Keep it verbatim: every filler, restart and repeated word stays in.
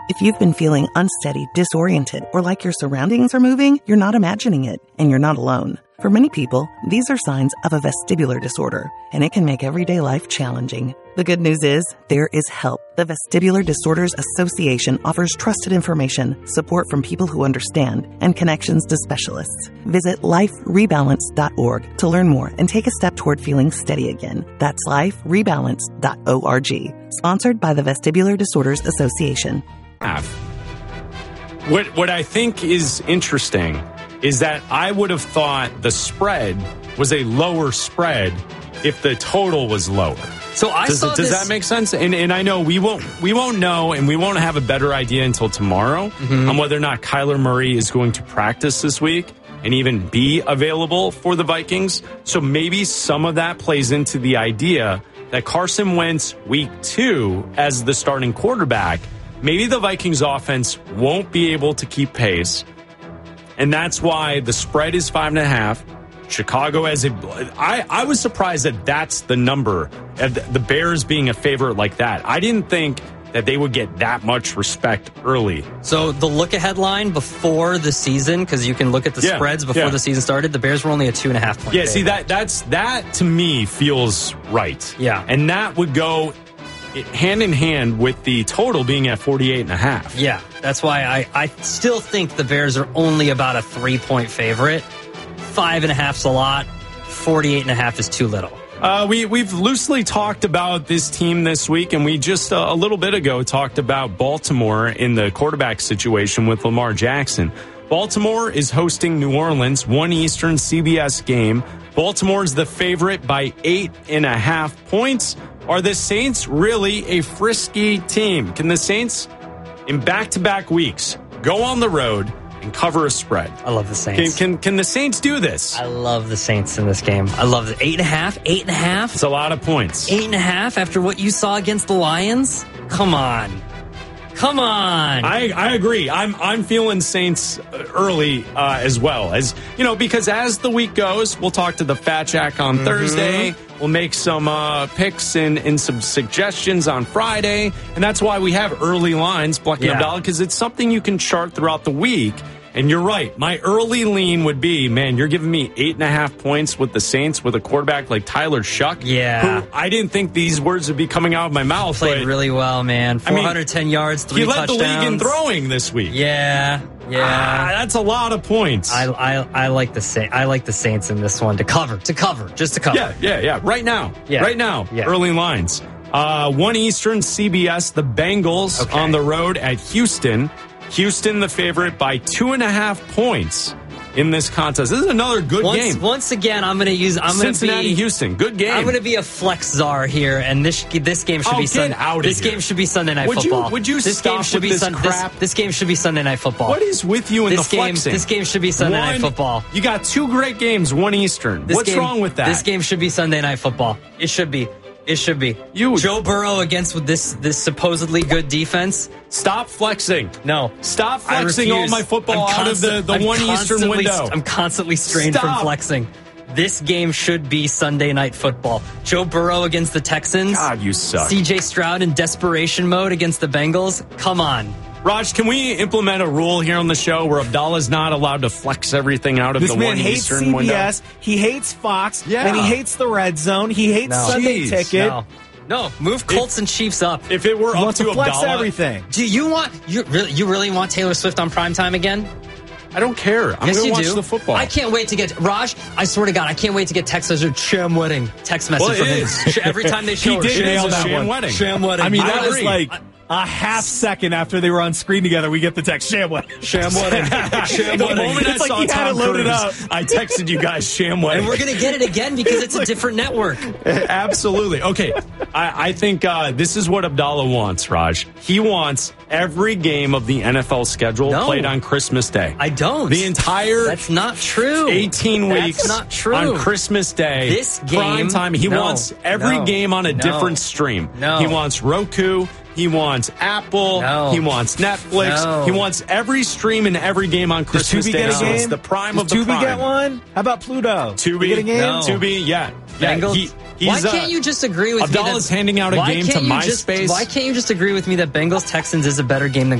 If you've been feeling unsteady, disoriented, or like your surroundings are moving, you're not imagining it, and you're not alone. For many people, these are signs of a vestibular disorder, and it can make everyday life challenging. The good news is, there is help. The Vestibular Disorders Association offers trusted information, support from people who understand, and connections to specialists. Visit life rebalance dot org to learn more and take a step toward feeling steady again. That's life rebalance dot org. Sponsored by the Vestibular Disorders Association. What what I think is interesting is that I would have thought the spread was a lower spread if the total was lower. So I does, saw does this... that make sense? And and I know we won't we won't know, and we won't have a better idea until tomorrow mm-hmm. on whether or not Kyler Murray is going to practice this week and even be available for the Vikings. So maybe some of that plays into the idea that Carson Wentz week two as the starting quarterback, maybe the Vikings offense won't be able to keep pace. And that's why the spread is five and a half. Chicago has a, I, I was surprised that that's the number, the Bears being a favorite like that. I didn't think that they would get that much respect early. So the look-ahead line before the season, because you can look at the yeah, spreads before yeah. the season started, the Bears were only a two and a half point Yeah, favorite. see, that that's that to me feels right. Yeah. And that would go hand in hand with the total being at forty-eight and a half. Yeah, that's why I, I still think the Bears are only about a three-point favorite. Five and a half's a lot. forty-eight and a half is too little. Uh, we, we've loosely talked about this team this week, and we just uh, a little bit ago talked about Baltimore in the quarterback situation with Lamar Jackson. Baltimore is hosting New Orleans, one Eastern C B S game. Baltimore's the favorite by eight and a half points. Are the Saints really a frisky team? Can the Saints, in back-to-back weeks, go on the road and cover a spread? I love the Saints. Can, can can the Saints do this? I love the Saints in this game. I love the eight and a half, eight and a half. It's a lot of points. Eight and a half after what you saw against the Lions? Come on. Come on. I, I agree. I'm I'm feeling Saints early uh, as well. As you know, because as the week goes, we'll talk to the Fat Jack on mm-hmm. Thursday. We'll make some uh, picks and, and some suggestions on Friday. And that's why we have early lines, Bleck and yeah. Abdallah, because it's something you can chart throughout the week. And you're right. My early lean would be, man, you're giving me eight and a half points with the Saints with a quarterback like Tyler Shuck. Yeah. Who I didn't think these words would be coming out of my mouth. Played but, really well, man. four hundred ten I mean, yards, three he led touchdowns. the league in throwing this week. Yeah. Yeah. Ah, that's a lot of points. I I, I like the Sa- I like the Saints in this one to cover, to cover, just to cover. Yeah, yeah, yeah. Right now. Yeah. Right now. Yeah. Early lines. Uh, one Eastern C B S, the Bengals okay. on the road at Houston. Houston, the favorite by two and a half points in this contest. This is another good once, game. Once again, I'm going to use. I'm going to be Cincinnati, Houston. Good game. I'm going to be a flex czar here, and this this game should oh, be Sunday. This here. game should be Sunday Night would Football. You, would you this stop game should with be this sun, crap? This, this game should be Sunday Night Football. What is with you in this the game, flexing? This game should be Sunday one, Night Football. You got two great games, one Eastern. This What's game, wrong with that? This game should be Sunday Night Football. It should be. It should be. You, Joe Burrow against with this this supposedly good defense. Stop flexing. No. Stop flexing all my football out of the, the I'm one Eastern window. I'm constantly strained Stop. from flexing. This game should be Sunday Night Football. Joe Burrow against the Texans. God, you suck. C J Stroud in desperation mode against the Bengals. Come on. Raj, can we implement a rule here on the show where Abdallah's not allowed to flex everything out of this the man one hates Eastern C B window? S, he hates Fox, yeah. and he hates the Red Zone. He hates no. Sunday Jeez, Ticket. No. No, move Colts if, and Chiefs up. If it were he up wants to, to flex Abdallah, everything. Do you want you really you really want Taylor Swift on primetime again? I don't care. I'm yes, going to you watch do. the football. I can't wait to get Raj. I swear to God, I can't wait to get text message sham wedding text message well, from it him is. every time they show he her. did nail a that sham one. wedding. Sham wedding. I mean, I that agree. was like a half second after they were on screen together. We get the text sham wedding. Sham wedding. Sham the wedding. moment I It's like saw he had Tom it loaded Cruise, up. I texted you guys sham wedding. And we're going to get it again because it's a different network. Absolutely. Okay. I, I think uh, this is what Abdallah wants, Raj. He wants every game of the N F L schedule No. played on Christmas Day. I don't. The entire That's not true. eighteen That's weeks not true. on Christmas Day. This game, prime time. He no, wants every no, game on a no, different stream. no. He wants Roku. He wants Apple. No. He wants Netflix. No. He wants every stream and every game on Does Christmas Tubi Day. get a So it's game? the prime Does of the Tubi prime. get one? How about Pluto? Tubi, We get a game? No. Tubi, yeah. yeah Bengals. he, he's, why can't uh, you just agree with Abdallah's me? that- handing out a why game can't to you just- MySpace. Why can't you just agree with me that Bengals Texans is a better game than